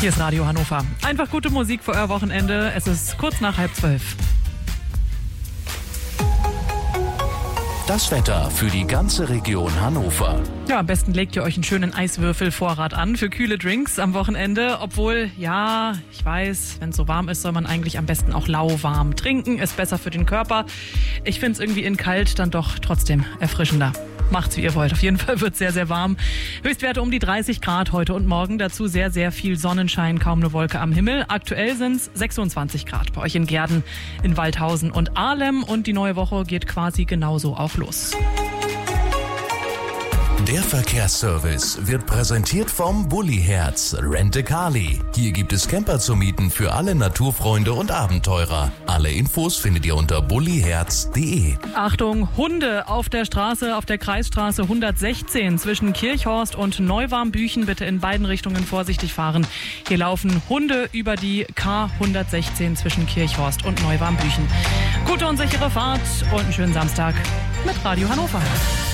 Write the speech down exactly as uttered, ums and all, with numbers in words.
Hier ist Radio Hannover. Einfach gute Musik für euer Wochenende. Es ist kurz nach halb zwölf. Das Wetter für die ganze Region Hannover. Ja, am besten legt ihr euch einen schönen Eiswürfelvorrat an für kühle Drinks am Wochenende. Obwohl, ja, ich weiß, wenn es so warm ist, soll man eigentlich am besten auch lauwarm trinken. Ist besser für den Körper. Ich finde es irgendwie in kalt dann doch trotzdem erfrischender. Macht's, wie ihr wollt. Auf jeden Fall wird es sehr, sehr warm. Höchstwerte um die dreißig Grad heute und morgen. Dazu sehr, sehr viel Sonnenschein, kaum eine Wolke am Himmel. Aktuell sind es sechsundzwanzig Grad bei euch in Gehrden, in Waldhausen und Ahlem. Und die neue Woche geht quasi genauso auch los. Der Verkehrsservice wird präsentiert vom Bulli-Herz Rent-A-Carly. Hier gibt es Camper zu mieten für alle Naturfreunde und Abenteurer. Alle Infos findet ihr unter bulliherz punkt de. Achtung, Hunde auf der Straße, auf der Kreisstraße hundertsechzehn zwischen Kirchhorst und Neuwarmbüchen. Bitte in beiden Richtungen vorsichtig fahren. Hier laufen Hunde über die K hundertsechzehn zwischen Kirchhorst und Neuwarmbüchen. Gute und sichere Fahrt und einen schönen Samstag mit Radio Hannover.